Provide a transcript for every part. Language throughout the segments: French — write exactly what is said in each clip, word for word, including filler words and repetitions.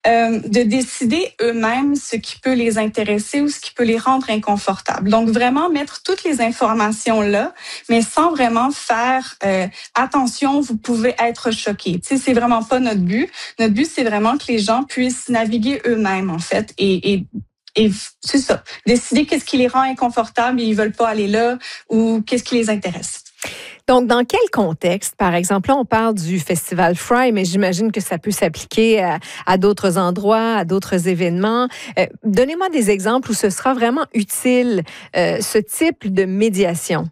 euh, de décider eux-mêmes ce qui peut les intéresser ou ce qui peut les rendre inconfortables. Donc, vraiment mettre toutes les informations là, mais sans vraiment faire euh, attention, vous pouvez être choqué. Tu sais, c'est vraiment pas notre but. Notre but, c'est vraiment que les gens puissent naviguer eux-mêmes, en fait, et, et Et c'est ça, décider qu'est-ce qui les rend inconfortables et ils veulent pas aller là ou qu'est-ce qui les intéresse. Donc, dans quel contexte, par exemple, là, on parle du Festival Fry, mais j'imagine que ça peut s'appliquer à, à d'autres endroits, à d'autres événements. Euh, donnez-moi des exemples où ce sera vraiment utile, euh, ce type de médiation.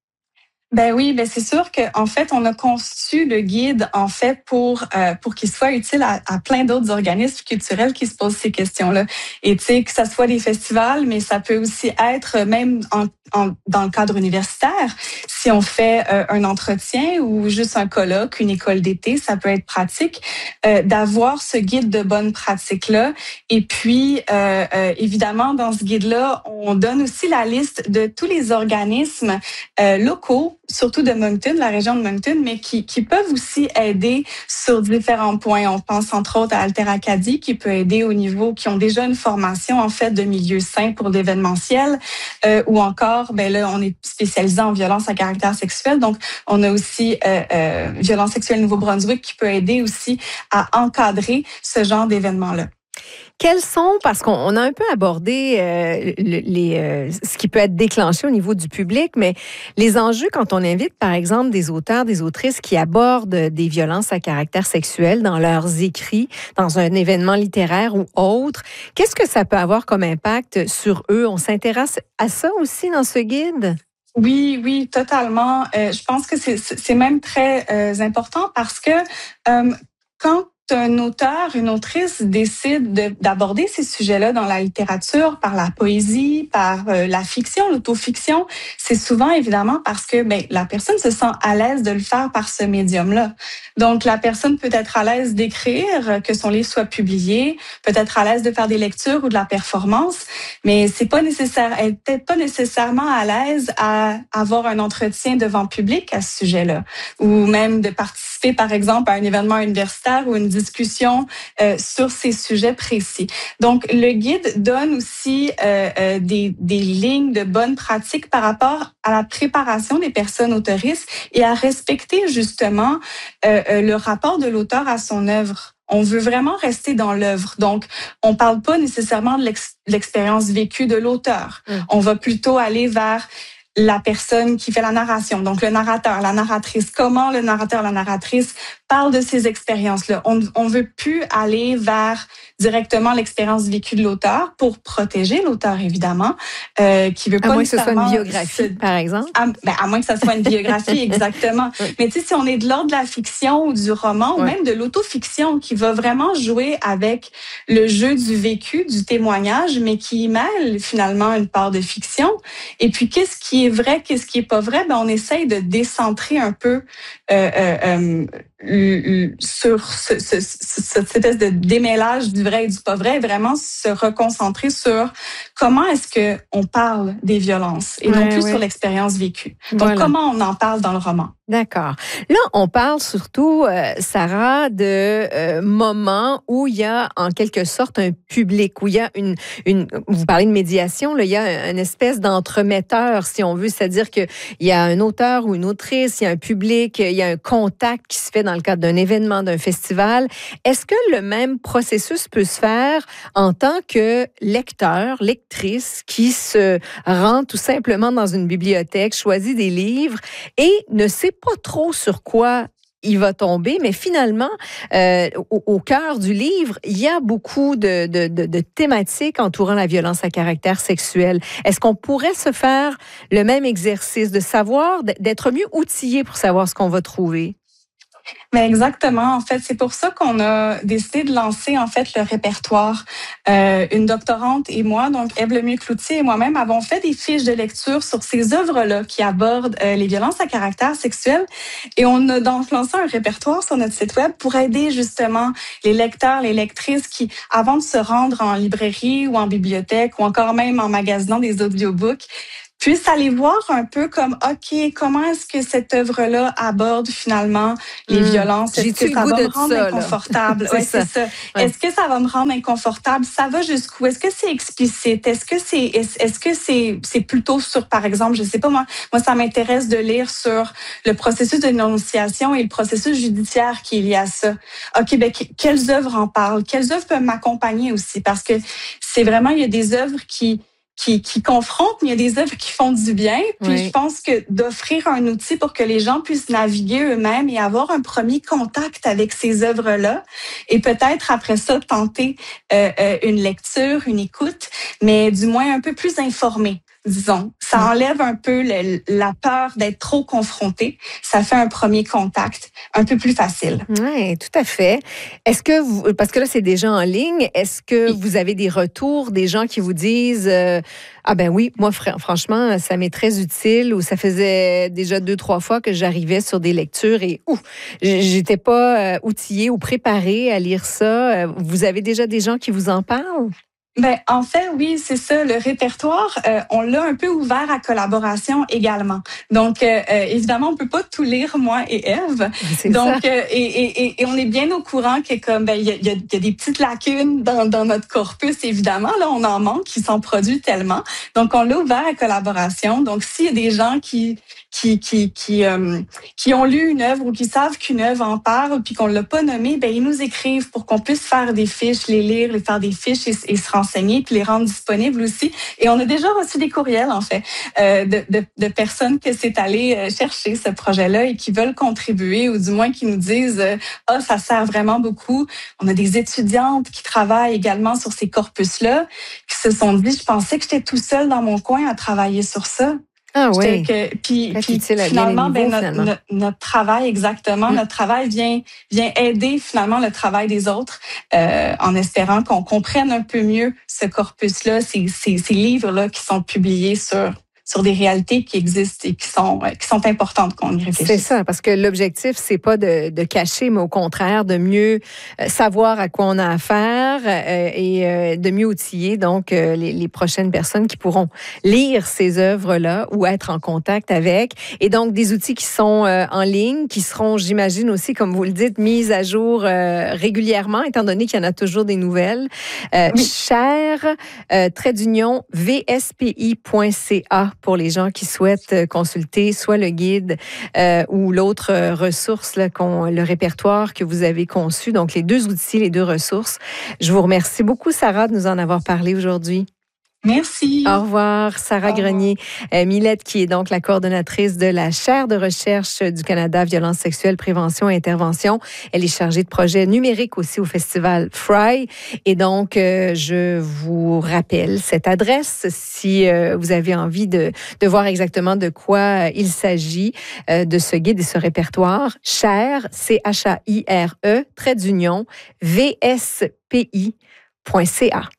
Ben oui, ben c'est sûr qu'en fait, on a conçu le guide en fait pour euh, pour qu'il soit utile à, à plein d'autres organismes culturels qui se posent ces questions-là. Et tu sais que ça soit des festivals, mais ça peut aussi être même en, en dans le cadre universitaire. Si on fait euh, un entretien ou juste un colloque, une école d'été, ça peut être pratique euh, d'avoir ce guide de bonnes pratiques-là. Et puis euh, euh, évidemment, dans ce guide-là, on donne aussi la liste de tous les organismes euh, locaux, surtout de Moncton, la région de Moncton, mais qui, qui peuvent aussi aider sur différents points. On pense entre autres à Alter Acadie, qui peut aider au niveau, qui ont déjà une formation en fait de milieu sain pour l'événementiel, euh, ou encore, ben là, on est spécialisé en violence à caractère sexuel, donc on a aussi euh, euh, Violence sexuelle Nouveau-Brunswick qui peut aider aussi à encadrer ce genre d'événements-là. Quels sont, parce qu'on a un peu abordé euh, les, euh, ce qui peut être déclenché au niveau du public, mais les enjeux quand on invite, par exemple, des auteurs, des autrices qui abordent des violences à caractère sexuel dans leurs écrits, dans un événement littéraire ou autre, qu'est-ce que ça peut avoir comme impact sur eux? On s'intéresse à ça aussi dans ce guide? Oui, oui, totalement. Euh, je pense que c'est, c'est même très euh, important parce que euh, quand un auteur, une autrice décide de, d'aborder ces sujets-là dans la littérature, par la poésie, par euh, la fiction, l'autofiction, c'est souvent évidemment parce que ben, la personne se sent à l'aise de le faire par ce médium-là. Donc, la personne peut être à l'aise d'écrire, que son livre soit publié, peut être à l'aise de faire des lectures ou de la performance, mais c'est pas nécessaire, elle n'est peut-être pas nécessairement à l'aise à avoir un entretien devant public à ce sujet-là, ou même de participer, par exemple, à un événement universitaire ou une discussion euh, sur ces sujets précis. Donc, le guide donne aussi euh, euh, des, des lignes de bonnes pratiques par rapport à la préparation des personnes autoristes et à respecter justement euh, euh, le rapport de l'auteur à son œuvre. On veut vraiment rester dans l'œuvre. Donc, on parle pas nécessairement de l'ex- l'expérience vécue de l'auteur. Mmh. On va plutôt aller vers la personne qui fait la narration, donc le narrateur, la narratrice, comment le narrateur, la narratrice parle de ces expériences-là. On on veut plus aller vers directement l'expérience vécue de l'auteur pour protéger l'auteur, évidemment, euh, qui veut pas à moins que ce soit une se... biographie, par exemple. À, ben, à moins que ce soit une biographie, exactement. Oui. Mais tu sais, si on est de l'ordre de la fiction ou du roman, oui, ou même de l'autofiction, qui va vraiment jouer avec le jeu du vécu, du témoignage, mais qui mêle finalement une part de fiction. Et puis, qu'est-ce qui est vrai, qu'est-ce qui est pas vrai? Ben, on essaye de décentrer un peu euh, euh, euh, sur ce, ce, ce, cette espèce de démêlage du vrai et du pas vrai, et vraiment se reconcentrer sur comment est-ce que on parle des violences et ouais, non plus ouais. sur l'expérience vécue. Donc, voilà. Comment on en parle dans le roman? D'accord. Là, on parle surtout, euh, Sarah, de euh, moments où il y a en quelque sorte un public, où il y a une, une vous parlez de médiation, là, il y a une espèce d'entremetteur, si on veut, c'est-à-dire qu'il y a un auteur ou une autrice, il y a un public, il y a un contact qui se fait dans le cadre d'un événement, d'un festival. Est-ce que le même processus peut se faire en tant que lecteur, lectrice, qui se rend tout simplement dans une bibliothèque, choisit des livres et ne sait pas trop sur quoi il va tomber, mais finalement, euh, au, au cœur du livre, il y a beaucoup de, de, de, de thématiques entourant la violence à caractère sexuel. Est-ce qu'on pourrait se faire le même exercice de savoir, d'être mieux outillé pour savoir ce qu'on va trouver? Mais exactement. En fait, c'est pour ça qu'on a décidé de lancer en fait le répertoire. Euh, une doctorante et moi, donc Ève Lemieux-Cloutier et moi-même, avons fait des fiches de lecture sur ces œuvres-là qui abordent euh, les violences à caractère sexuel. Et on a donc lancé un répertoire sur notre site web pour aider justement les lecteurs, les lectrices qui, avant de se rendre en librairie ou en bibliothèque ou encore même en magasinant des audiobooks, puissent aller voir un peu comme, OK, comment est-ce que cette œuvre-là aborde finalement les mmh. violences? Est-ce que ça va me rendre ça, inconfortable? Oui, c'est ça. Ouais. Est-ce que ça va me rendre inconfortable? Ça va jusqu'où? Est-ce que c'est explicite? Est-ce que c'est, est-ce, est-ce que c'est, c'est plutôt sur, par exemple, je sais pas moi, moi, ça m'intéresse de lire sur le processus de dénonciation et le processus judiciaire qui est lié à ça. OK, ben, quelles œuvres en parlent? Quelles œuvres peuvent m'accompagner aussi? Parce que c'est vraiment, il y a des œuvres qui, Qui, qui confrontent, mais il y a des œuvres qui font du bien. Puis oui. je pense que d'offrir un outil pour que les gens puissent naviguer eux-mêmes et avoir un premier contact avec ces œuvres-là, et peut-être après ça tenter euh, euh, une lecture, une écoute, mais du moins un peu plus informée. Disons, ça enlève un peu le, la peur d'être trop confronté. Ça fait un premier contact un peu plus facile. Oui, tout à fait. Est-ce que vous, parce que là c'est déjà en ligne, est-ce que vous avez des retours des gens qui vous disent euh, ah ben oui, moi fr- franchement ça m'est très utile, ou ça faisait déjà deux trois fois que j'arrivais sur des lectures et ouf, j'étais pas euh, outillée ou préparée à lire ça. Vous avez déjà des gens qui vous en parlent? Ben, en fait, oui, c'est ça. Le répertoire, euh, on l'a un peu ouvert à collaboration également. Donc, euh, évidemment, on peut pas tout lire, moi et Ève. C'est Donc, ça. Euh, et, et, et on est bien au courant que comme ben il y a, y, a, y a des petites lacunes dans, dans notre corpus, évidemment. Là, on en manque, qui s'en produit tellement. Donc, on l'a ouvert à collaboration. Donc, s'il y a des gens qui qui qui qui euh, qui ont lu une œuvre ou qui savent qu'une œuvre en parle puis qu'on l'a pas nommée, ben ils nous écrivent pour qu'on puisse faire des fiches, les lire, les faire des fiches et, et se renseigner puis les rendre disponibles aussi. Et on a déjà reçu des courriels en fait euh, de, de de personnes que c'est allé chercher ce projet-là et qui veulent contribuer, ou du moins qui nous disent ah oh, ça sert vraiment beaucoup. On a des étudiantes qui travaillent également sur ces corpus-là qui se sont dit je pensais que j'étais tout seul dans mon coin à travailler sur ça. Ah oui. Que, puis, puis finalement, ben, notre, finalement. Notre, notre travail, exactement, mmh. notre travail vient, vient aider finalement le travail des autres euh, en espérant qu'on comprenne un peu mieux ce corpus-là, ces, ces, ces livres-là qui sont publiés sur sur des réalités qui existent et qui sont qui sont importantes qu'on y réfléchisse. C'est ça, parce que l'objectif c'est pas de, de cacher, mais au contraire de mieux savoir à quoi on a affaire euh, et euh, de mieux outiller donc euh, les, les prochaines personnes qui pourront lire ces œuvres-là ou être en contact avec, et donc des outils qui sont euh, en ligne, qui seront, j'imagine aussi, comme vous le dites, mis à jour euh, régulièrement, étant donné qu'il y en a toujours des nouvelles. Euh, oui. Cher, euh, trait d'union, v s p i point c a pour les gens qui souhaitent consulter soit le guide euh, ou l'autre euh, ressource, là, qu'on, le répertoire que vous avez conçu. Donc, les deux outils, les deux ressources. Je vous remercie beaucoup, Sarah, de nous en avoir parlé aujourd'hui. Merci. Au revoir, Sarah Grenier. Euh, Milette, qui est donc la coordonnatrice de la chaire de recherche du Canada, Violence sexuelle, prévention et intervention. Elle est chargée de projets numériques aussi au festival Fry. Et donc, euh, je vous rappelle cette adresse si euh, vous avez envie de, de voir exactement de quoi il s'agit, euh, de ce guide et ce répertoire. Chaire, C H A I R E, trait d'union, v s p i point c a.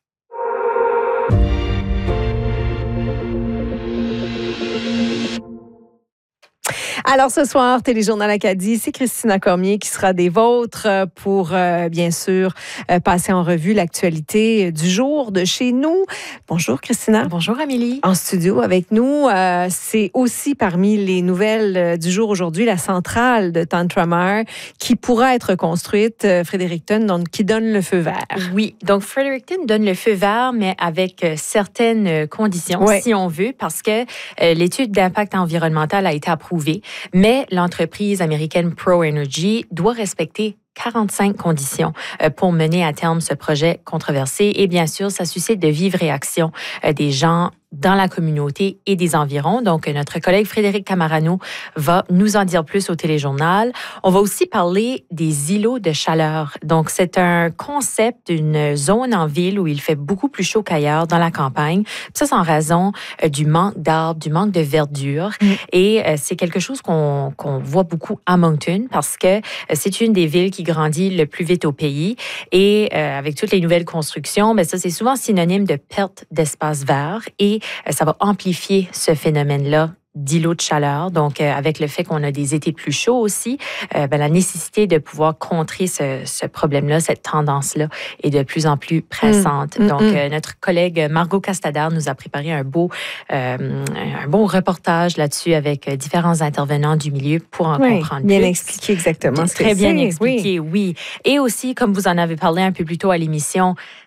Alors ce soir, Téléjournal Acadie, c'est Christina Cormier qui sera des vôtres pour, euh, bien sûr, euh, passer en revue l'actualité du jour de chez nous. Bonjour Christina. Bonjour Amélie. En studio avec nous, euh, c'est aussi parmi les nouvelles du jour aujourd'hui, la centrale de Tantramar qui pourra être construite, euh, Fredericton, donc qui donne le feu vert. Oui, donc Fredericton donne le feu vert, mais avec certaines conditions, ouais. si on veut, parce que euh, l'étude d'impact environnemental a été approuvée. Mais l'entreprise américaine Pro Energy doit respecter quarante-cinq conditions pour mener à terme ce projet controversé. Et bien sûr, ça suscite de vives réactions des gens dans la communauté et des environs. Donc, notre collègue Frédéric Camarano va nous en dire plus au Téléjournal. On va aussi parler des îlots de chaleur. Donc, c'est un concept d'une zone en ville où il fait beaucoup plus chaud qu'ailleurs dans la campagne. Ça, c'est en raison du manque d'arbres, du manque de verdure. Mm. Et c'est quelque chose qu'on, qu'on voit beaucoup à Moncton parce que c'est une des villes qui grandit le plus vite au pays. Et euh, avec toutes les nouvelles constructions, ben ça, c'est souvent synonyme de perte d'espace vert. Et ça va amplifier ce phénomène-là d'îlots de chaleur. Donc, euh, avec le fait qu'on a des étés plus chauds aussi, euh, ben, la nécessité de pouvoir contrer ce, ce problème-là, cette tendance-là, est de plus en plus pressante. Mmh, Donc, mmh. euh, notre collègue Margot Castader nous a préparé un beau, euh, un beau reportage là-dessus avec différents intervenants du milieu pour en oui, comprendre bien plus. expliqué exactement ce Très que bien c'est, expliqué, oui. oui. Et aussi, comme vous en avez parlé un peu plus tôt à l'émission,